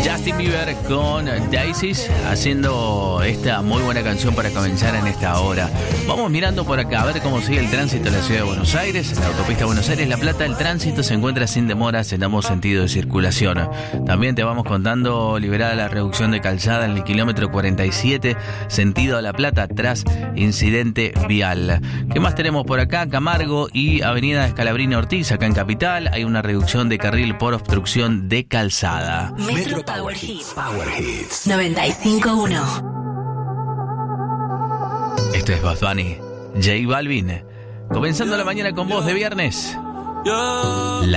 Justin Bieber con Daisies, haciendo esta muy buena canción para comenzar en esta hora. Vamos mirando por acá a ver cómo sigue el tránsito en la ciudad de Buenos Aires. En la autopista Buenos Aires-La Plata, el tránsito se encuentra sin demoras en ambos sentidos de circulación. También te vamos contando liberada la reducción de calzada en el kilómetro 47, sentido a La Plata, tras incidente vial. ¿Qué más tenemos por acá? Camargo y avenida Scalabrini Ortiz, acá en Capital, hay una reducción de carril por obstrucción de calzada. Metro Power Hits. Power Hits 95.1. Esto es Bad Bunny, J Balvin. Comenzando la mañana con voz de viernes.